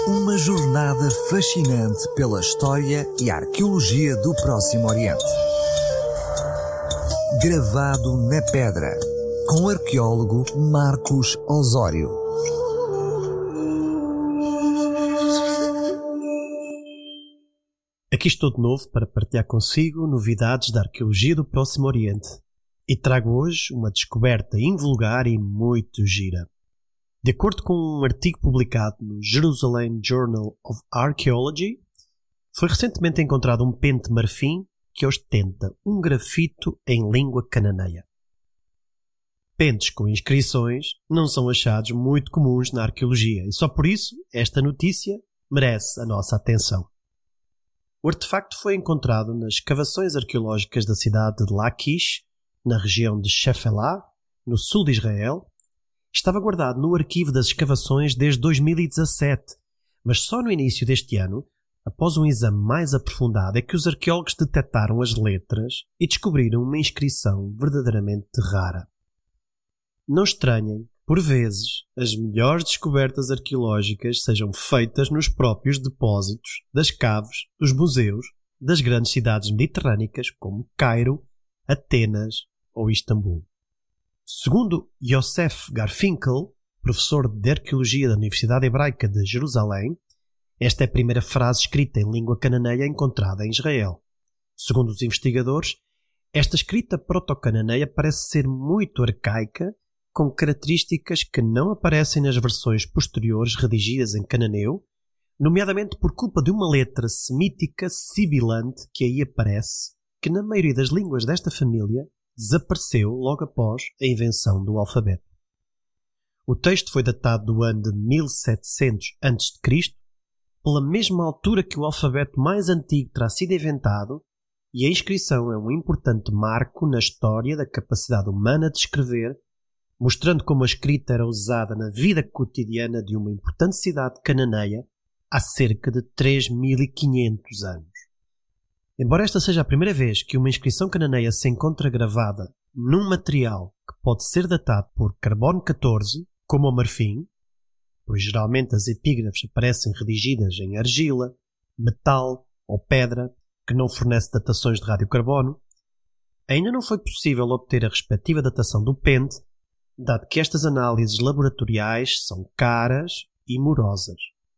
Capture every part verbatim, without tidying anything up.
Uma jornada fascinante pela história e arqueologia do Próximo Oriente. Gravado na pedra, com o arqueólogo Marcos Osório. Aqui estou de novo para partilhar consigo novidades da arqueologia do Próximo Oriente. E trago hoje uma descoberta invulgar e muito gira. De acordo com um artigo publicado no Jerusalem Journal of Archaeology, foi recentemente encontrado um pente de marfim que ostenta um grafito em língua cananeia. Pentes com inscrições não são achados muito comuns na arqueologia e só por isso esta notícia merece a nossa atenção. O artefacto foi encontrado nas escavações arqueológicas da cidade de Laquish, na região de Shephelah, no sul de Israel. Estava guardado no arquivo das escavações desde dois mil e dezassete, mas só no início deste ano, após um exame mais aprofundado, é que os arqueólogos detectaram as letras e descobriram uma inscrição verdadeiramente rara. Não estranhem, por vezes, as melhores descobertas arqueológicas sejam feitas nos próprios depósitos das caves dos museus das grandes cidades mediterrânicas como Cairo, Atenas ou Istambul. Segundo Yosef Garfinkel, professor de Arqueologia da Universidade Hebraica de Jerusalém, esta é a primeira frase escrita em língua cananeia encontrada em Israel. Segundo os investigadores, esta escrita proto-cananeia parece ser muito arcaica, com características que não aparecem nas versões posteriores redigidas em cananeu, nomeadamente por culpa de uma letra semítica sibilante que aí aparece, que na maioria das línguas desta família desapareceu logo após a invenção do alfabeto. O texto foi datado do ano de mil e setecentos antes de Cristo, pela mesma altura que o alfabeto mais antigo terá sido inventado, e a inscrição é um importante marco na história da capacidade humana de escrever, mostrando como a escrita era usada na vida cotidiana de uma importante cidade cananeia há cerca de três mil e quinhentos anos. Embora esta seja a primeira vez que uma inscrição cananeia se encontra gravada num material que pode ser datado por carbono catorze, como o marfim, pois geralmente as epígrafes aparecem redigidas em argila, metal ou pedra, que não fornece datações de radiocarbono, ainda não foi possível obter a respectiva datação do pente, dado que estas análises laboratoriais são caras e morosas.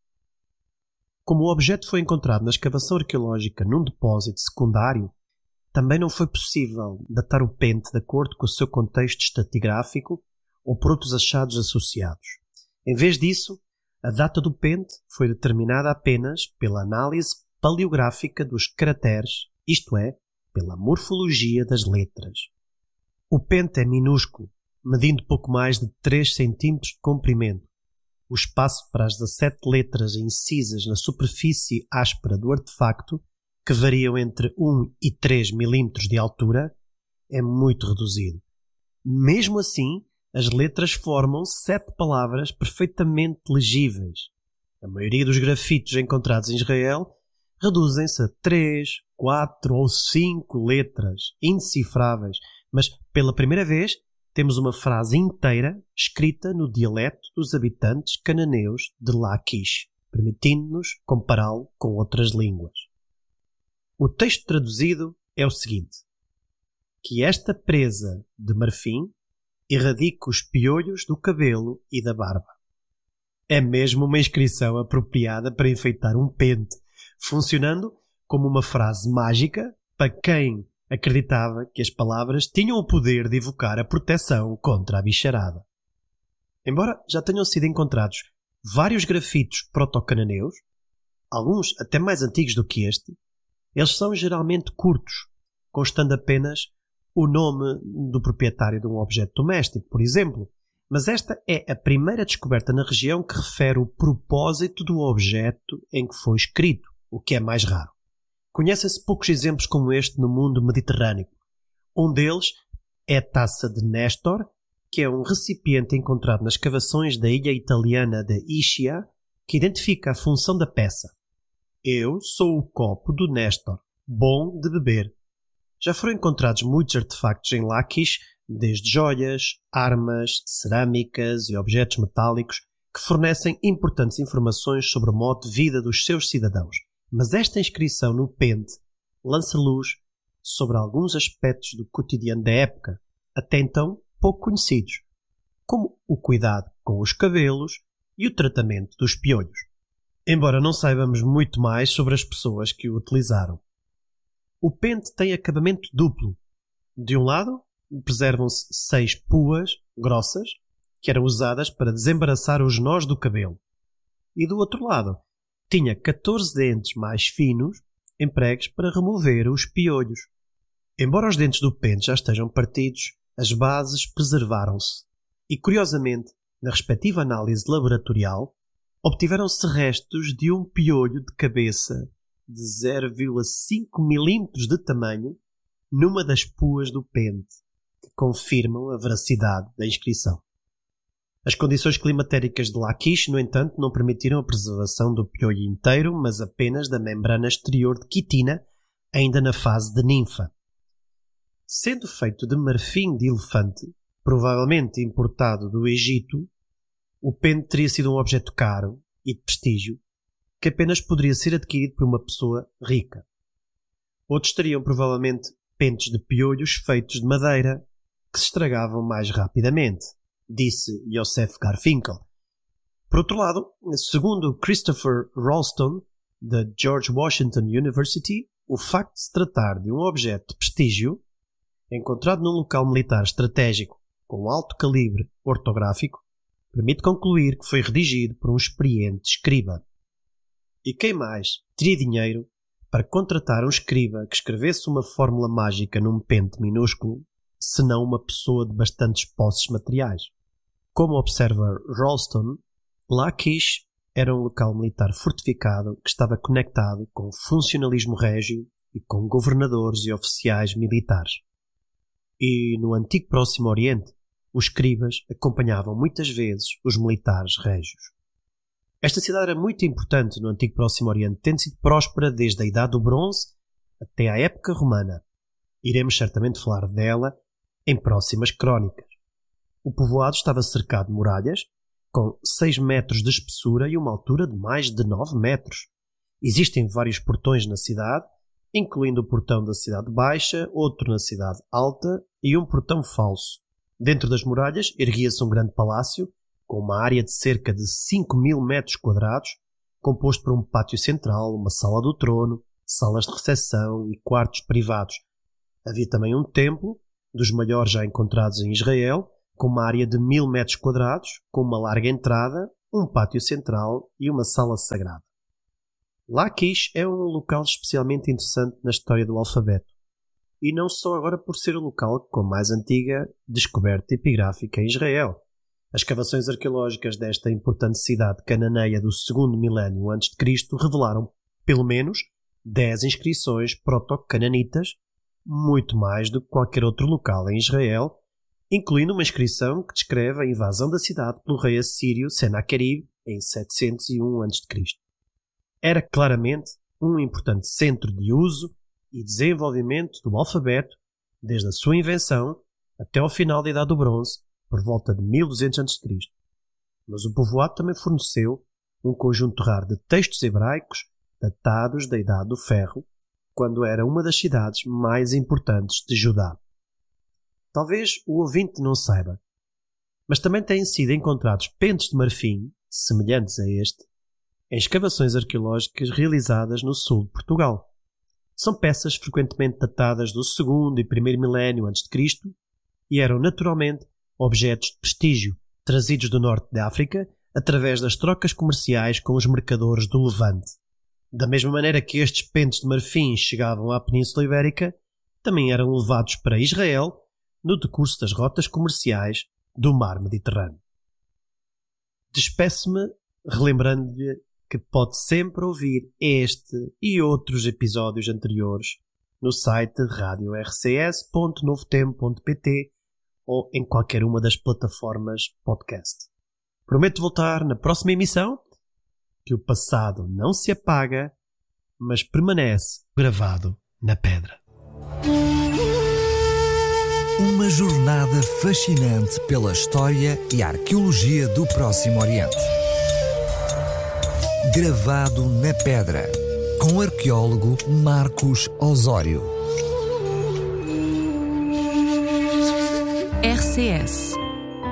Como o objeto foi encontrado na escavação arqueológica num depósito secundário, também não foi possível datar o pente de acordo com o seu contexto estratigráfico ou por outros achados associados. Em vez disso, a data do pente foi determinada apenas pela análise paleográfica dos caracteres, isto é, pela morfologia das letras. O pente é minúsculo, medindo pouco mais de três centímetros de comprimento. O espaço para as dezassete letras incisas na superfície áspera do artefacto, que variam entre um e três milímetros de altura, é muito reduzido. Mesmo assim, as letras formam sete palavras perfeitamente legíveis. A maioria dos grafitos encontrados em Israel reduzem-se a três, quatro ou cinco letras indecifráveis, mas pela primeira vez temos uma frase inteira escrita no dialeto dos habitantes cananeus de Laquish, permitindo-nos compará-lo com outras línguas. O texto traduzido é o seguinte: que esta presa de marfim erradica os piolhos do cabelo e da barba. É mesmo uma inscrição apropriada para enfeitar um pente, funcionando como uma frase mágica para quem acreditava que as palavras tinham o poder de evocar a proteção contra a bicharada. Embora já tenham sido encontrados vários grafitos proto-cananeus, alguns até mais antigos do que este, eles são geralmente curtos, constando apenas o nome do proprietário de um objeto doméstico, por exemplo, mas esta é a primeira descoberta na região que refere o propósito do objeto em que foi escrito, o que é mais raro. Conhecem-se poucos exemplos como este no mundo mediterrâneo. Um deles é a taça de Néstor, que é um recipiente encontrado nas escavações da ilha italiana de Ischia, que identifica a função da peça. Eu sou o copo do Néstor, bom de beber. Já foram encontrados muitos artefactos em Laquish, desde joias, armas, cerâmicas e objetos metálicos, que fornecem importantes informações sobre o modo de vida dos seus cidadãos. Mas esta inscrição no pente lança luz sobre alguns aspectos do cotidiano da época, até então pouco conhecidos, como o cuidado com os cabelos e o tratamento dos piolhos. Embora não saibamos muito mais sobre as pessoas que o utilizaram. O pente tem acabamento duplo. De um lado, preservam-se seis puas grossas, que eram usadas para desembaraçar os nós do cabelo. E do outro lado, tinha catorze dentes mais finos, empregues para remover os piolhos. Embora os dentes do pente já estejam partidos, as bases preservaram-se. E, curiosamente, na respectiva análise laboratorial, obtiveram-se restos de um piolho de cabeça de zero vírgula cinco milímetros de tamanho numa das puas do pente, que confirmam a veracidade da inscrição. As condições climatéricas de Lachish, no entanto, não permitiram a preservação do piolho inteiro, mas apenas da membrana exterior de quitina, ainda na fase de ninfa. Sendo feito de marfim de elefante, provavelmente importado do Egito, o pente teria sido um objeto caro e de prestígio, que apenas poderia ser adquirido por uma pessoa rica. Outros teriam provavelmente pentes de piolhos feitos de madeira, que se estragavam mais rapidamente, disse Joseph Garfinkel. Por outro lado, segundo Christopher Ralston, da George Washington University, o facto de se tratar de um objeto de prestígio, encontrado num local militar estratégico com alto calibre ortográfico, permite concluir que foi redigido por um experiente escriba. E quem mais teria dinheiro para contratar um escriba que escrevesse uma fórmula mágica num pente minúsculo, senão uma pessoa de bastantes posses materiais? Como observa Ralston, Lachish era um local militar fortificado que estava conectado com funcionalismo régio e com governadores e oficiais militares. E no antigo Próximo Oriente, os escribas acompanhavam muitas vezes os militares régios. Esta cidade era muito importante no antigo Próximo Oriente, tendo sido próspera desde a Idade do Bronze até à época romana. Iremos certamente falar dela em próximas crónicas. O povoado estava cercado de muralhas, com seis metros de espessura e uma altura de mais de nove metros. Existem vários portões na cidade, incluindo o portão da Cidade Baixa, outro na Cidade Alta e um portão falso. Dentro das muralhas erguia-se um grande palácio, com uma área de cerca de cinco mil metros quadrados, composto por um pátio central, uma sala do trono, salas de recepção e quartos privados. Havia também um templo, dos maiores já encontrados em Israel, com uma área de mil metros quadrados, com uma larga entrada, um pátio central e uma sala sagrada. Lachish é um local especialmente interessante na história do alfabeto, e não só agora por ser o local com a mais antiga descoberta epigráfica em Israel. As escavações arqueológicas desta importante cidade cananeia do segundo milénio antes de Cristo revelaram, pelo menos, dez inscrições proto-cananitas, muito mais do que qualquer outro local em Israel, incluindo uma inscrição que descreve a invasão da cidade pelo rei assírio Senaquerib em setecentos e um antes de Cristo. Era claramente um importante centro de uso e desenvolvimento do alfabeto desde a sua invenção até ao final da Idade do Bronze, por volta de mil e duzentos antes de Cristo. Mas o povoado também forneceu um conjunto raro de textos hebraicos datados da Idade do Ferro, quando era uma das cidades mais importantes de Judá. Talvez o ouvinte não saiba, mas também têm sido encontrados pentes de marfim, semelhantes a este, em escavações arqueológicas realizadas no sul de Portugal. São peças frequentemente datadas do segundo e primeiro milénio antes de Cristo e eram naturalmente objetos de prestígio trazidos do norte da África através das trocas comerciais com os mercadores do Levante. Da mesma maneira que estes pentes de marfim chegavam à Península Ibérica, também eram levados para Israel no decurso das rotas comerciais do mar Mediterrâneo. Despeço-me relembrando-lhe que pode sempre ouvir este e outros episódios anteriores no site radio r c s ponto novo tempo ponto p t ou em qualquer uma das plataformas podcast. Prometo voltar na próxima emissão, que o passado não se apaga, mas permanece gravado na pedra. Uma jornada fascinante pela história e arqueologia do Próximo Oriente. Gravado na Pedra, com o arqueólogo Marcos Osório. R C S